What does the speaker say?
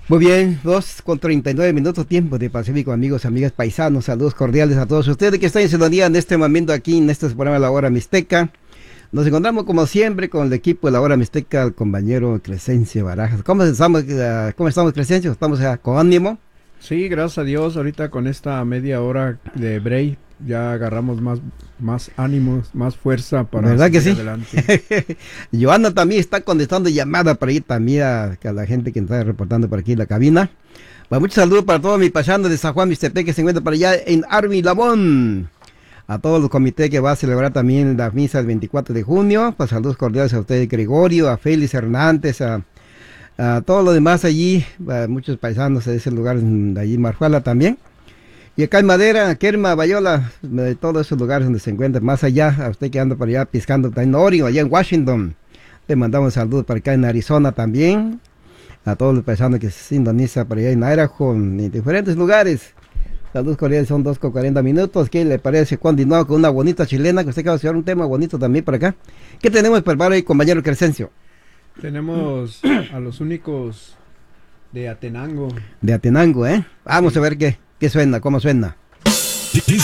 Muy bien, 2:39 tiempo de Pacífico, amigos, amigas, paisanos, saludos cordiales a todos ustedes que están en sintonía en este momento aquí en este programa de La Hora Mixteca. Nos encontramos como siempre con el equipo de La Hora Mixteca, el compañero Crescencio Barajas. ¿Cómo estamos, Crescencio? ¿Estamos con ánimo? Sí, gracias a Dios, ahorita con esta media hora de break ya agarramos más ánimos, más fuerza para ¿verdad que sí? adelante. Joana también está contestando llamadas por ahí también a la gente que está reportando por aquí en la cabina. Pues muchos saludos para todos mis paisanos de San Juan Mixtepec que se encuentran para allá en Army Lamón. A todos los comités que va a celebrar también la misa el 24 de junio. Pues saludos cordiales a ustedes, Gregorio, a Félix Hernández, a todos los demás allí, muchos paisanos de ese lugar, de allí Marjuala también. Y acá en Madera, Kerma, Bayola, de todos esos lugares donde se encuentran, más allá, a usted que anda por allá piscando, en Oregon, allá en Washington, le mandamos saludos para acá en Arizona también, a todos los paisanos que se sintonizan por allá en Idaho, en diferentes lugares. Saludos cordiales, son 2:40. ¿Qué le parece? Continuamos con una bonita chilena, que usted acaba de llevar un tema bonito también por acá. ¿Qué tenemos preparado ahí, compañero Crescencio? Tenemos a los únicos de Atenango. De Atenango, ¿eh? Vamos a ver qué suena, cómo suena.